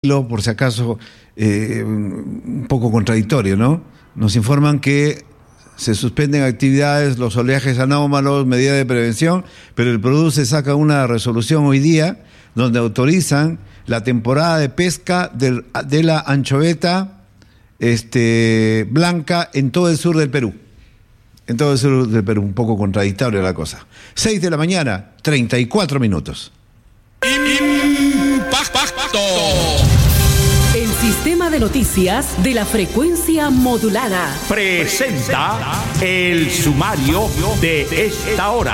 Por si acaso, un poco contradictorio, ¿no? Nos informan que se suspenden actividades, los oleajes anómalos, medidas de prevención, pero el PRODUCE saca una resolución hoy día donde autorizan la temporada de pesca de la anchoveta blanca en todo el sur del Perú. En todo el sur del Perú, un poco contradictorio la cosa. 6 de la mañana, 34 minutos. Impacto. El sistema de noticias de la frecuencia modulada Presenta el sumario de esta hora.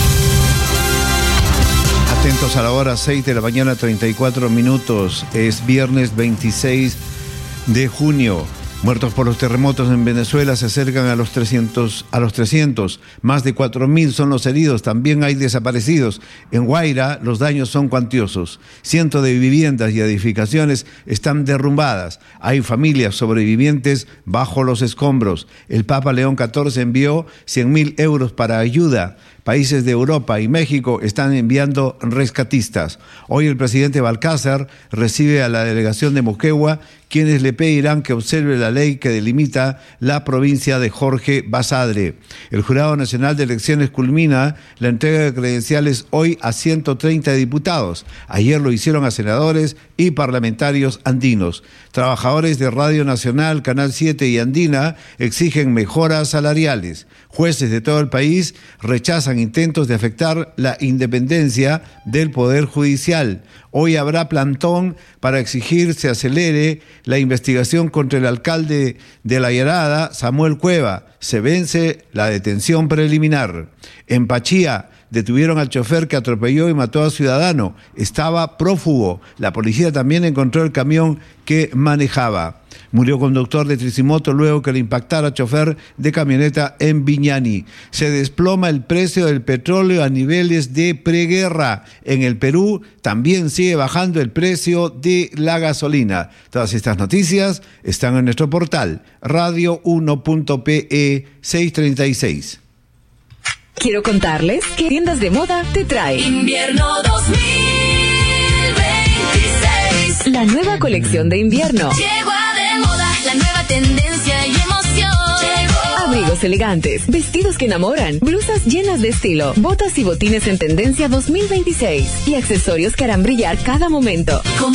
Atentos a la hora, 6 de la mañana, 34 minutos. Es viernes 26 de junio. Muertos por los terremotos en Venezuela se acercan a los 300. Más de 4.000 son los heridos. También hay desaparecidos. En Guaira los daños son cuantiosos. Cientos de viviendas y edificaciones están derrumbadas. Hay familias sobrevivientes bajo los escombros. El Papa León XIV envió 100.000 euros para ayuda. Países de Europa y México están enviando rescatistas. Hoy el presidente Balcázar recibe a la delegación de Moquegua, quienes le pedirán que observe la ley que delimita la provincia de Jorge Basadre. El Jurado Nacional de Elecciones culmina la entrega de credenciales hoy a 130 diputados. Ayer lo hicieron a senadores y parlamentarios andinos. Trabajadores de Radio Nacional, Canal 7 y Andina exigen mejoras salariales. Jueces de todo el país rechazan intentos de afectar la independencia del Poder Judicial. Hoy habrá plantón para exigir se acelere la investigación contra el alcalde de La Yarada, Samuel Cueva. Se vence la detención preliminar. En Pachía detuvieron al chofer que atropelló y mató a ciudadano. Estaba prófugo. La policía también encontró el camión que manejaba. Murió conductor de tricimoto luego que le impactara chofer de camioneta en Viñani. Se desploma el precio del petróleo a niveles de preguerra. En el Perú también sigue bajando el precio de la gasolina. Todas estas noticias están en nuestro portal radio1.pe 636. Quiero contarles que Tiendas de Moda te trae Invierno 2026. La nueva colección de invierno. Llegó a de moda la nueva tendencia y emoción. Llegó. Abrigos elegantes, vestidos que enamoran, blusas llenas de estilo, botas y botines en tendencia 2026 y accesorios que harán brillar cada momento. Como